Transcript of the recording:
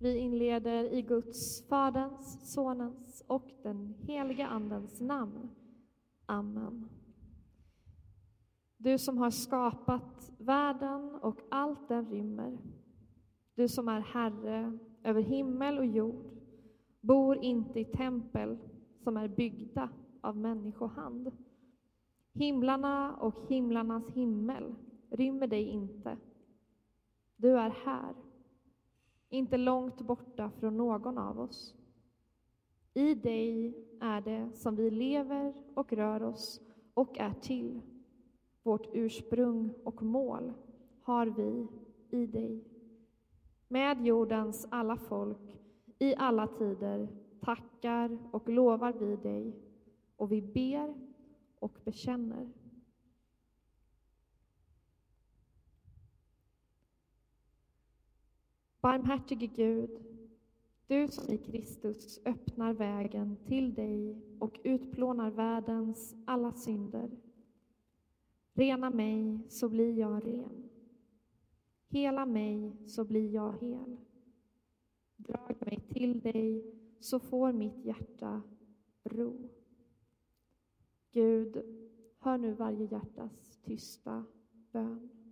Vi inleder i Guds, Faderns, Sonens och den heliga Andens namn. Amen. Du som har skapat världen och allt den rymmer. Du som är Herre över himmel och jord, bor inte i tempel som är byggda av människohand. Himlarna och himlarnas himmel rymmer dig inte. Du är här, inte långt borta från någon av oss. I dig är det som vi lever och rör oss och är till. Vårt ursprung och mål har vi i dig. Med jordens alla folk i alla tider tackar och lovar vi dig, och vi ber och bekänner. Barmhärtige Gud, du som i Kristus öppnar vägen till dig och utplånar världens alla synder. Rena mig så blir jag ren. Hela mig så blir jag hel. Drag mig till dig så får mitt hjärta ro. Gud, hör nu varje hjärtas tysta bön.